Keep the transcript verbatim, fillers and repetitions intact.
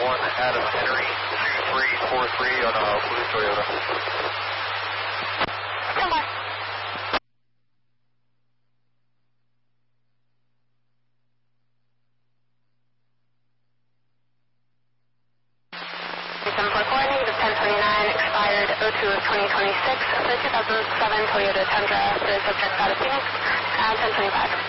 one Adam Henry, three four three on a blue Toyota. Come on. seven four four, negative ten twenty-nine, expired oh two of twenty twenty-six, the two thousand seven Toyota Tundra, the subject out of Phoenix, and ten twenty-five.